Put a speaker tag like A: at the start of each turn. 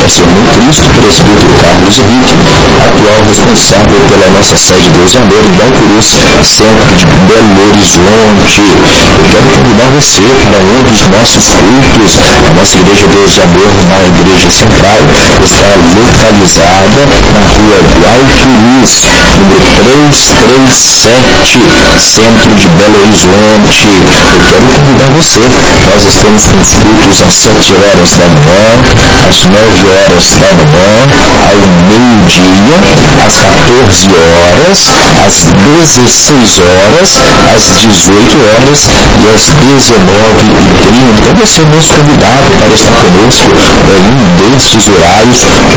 A: Senhor Cristo, presbítero Carlos Henrique, atual responsável pela nossa sede Deus e Amor em Balcurus, centro de Belo Horizonte. Eu quero convidar você para um dos nossos cultos. A nossa igreja Deus e Amor, na igreja central, está localizada na rua do Alto Luz, número 337, centro de Belo Horizonte. Eu quero convidar você. Nós estamos com os cultos às 7 horas da manhã, às 9 horas da manhã, ao meio-dia, às 14 horas, às 16 horas, às 18 horas e às 19h30. Você é nosso convidado para estar conosco em um destes horários,